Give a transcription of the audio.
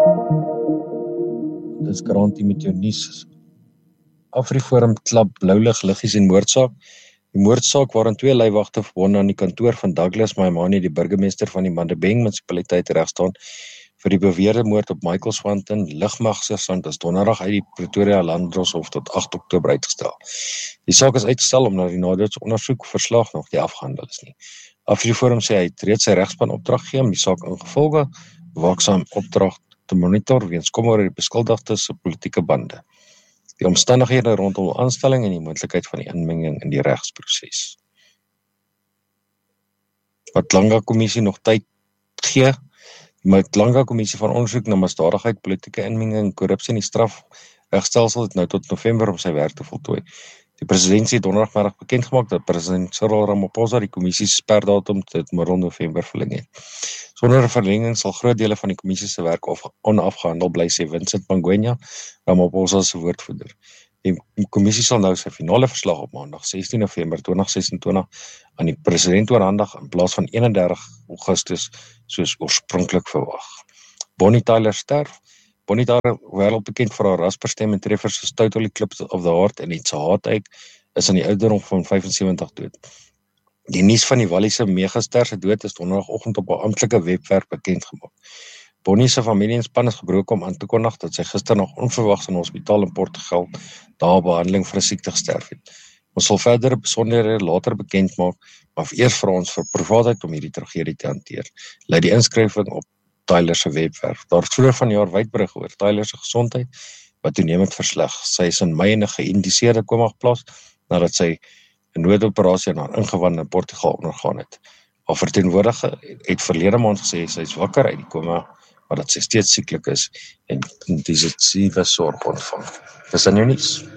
Dis garantie met jou nuus. AfriForum klap bloulig liggies en moordsaak. Die moordsaak waarin 2 leiwagte verbonde aan die kantoor van Douglas Maimane, die burgemeester van die Madibeng munisipaliteit, regstaan vir die beweerde moord op Michael Swanton, lugmagsersant, is donderdag uit die Pretoria Landdroshof tot 8 Oktober uitgestel. Die saak is uitgestel omdat die nadoetsondersoek verslag nog nie afgehandel is nie. AfriForum sê hy het reeds sy regspan opdrag gegee om die saak ingevolge waaksaam opdrag te monitor weens kommer oor die beskuldigdes se politieke bande, die omstandighede rondom aanstelling en die moontlikheid van die inmenging in die regsproses. Matlanga Kommissie nog tyd gee. Die Matlanga Kommissie van ondersoek na misdadigheid, politieke inmenging en korrupsie in die strafregstelsel het nou tot November om sy werk te voltooi. Die president het donderdagmiddag bekendgemaak dat president Cyril Ramaphosa die kommissie se sperdatum tot middel November verleng het. Sonder 'n verlenging sal groot dele van die kommissie se werk onafgehandel bly, sê Vincent Mangwenya, Ramaphosa se woordvoerder. Die kommissie sal nou sy finale verslag op Maandag 16 November 2026 aan die president oorhandig in plaas van 31 Augustus soos oorspronklik verwag. Bonnie Tyler sterf. Bonnie Tyler, wêreldbekend vir haar rasperstem en treffers soos Totally Eclipse of the Heart en It's a Heartache, is aan die ouderdom van 75 dood. Die nuus van die Walliese megaster se dood is donderdagoggend op haar amptelike webwerf bekend gemaak. Bonnie se familie en span is gebroke om aan te kondig dat sy gister nog onverwags in 'n hospitaal in Portugal daar behandeling vir 'n siekte gesterf het. Ons sal verdere besonderhede later bekend maak, maar eers vra ons vir privaatheid om hierdie tragedie te hanteer. Lei die inskrywing op Tyler se webwerf. Daar het vroeër vanjaar wyd berig oor Tyler se gesondheid wat toenemend versleg. Sy is in Mei in 'n geïndiseerde koma geplaas nadat sy 'n noodoperasie aan haar ingewand in Portugal ondergaan het. Haar verteenwoordiger het verlede maand gesê sy is wakker uit die koma, maar dat sy steeds sieklik is en intensiewe sorg ontvang. Dis aan jou nuus.